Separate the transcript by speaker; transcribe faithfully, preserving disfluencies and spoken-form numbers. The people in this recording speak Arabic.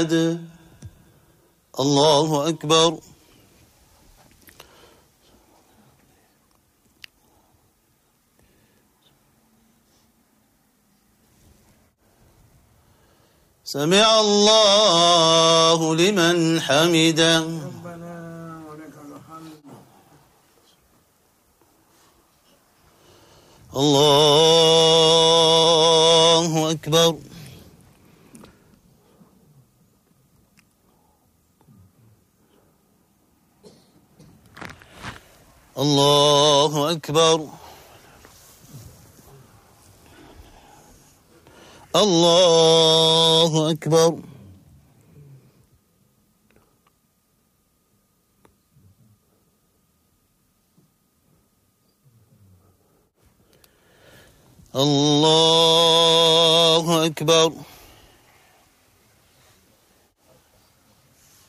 Speaker 1: الله أكبر. سمع الله لمن حمده.
Speaker 2: ربنا ولك الحمد.
Speaker 1: الله أكبر. الله أكبر. الله أكبر. الله أكبر.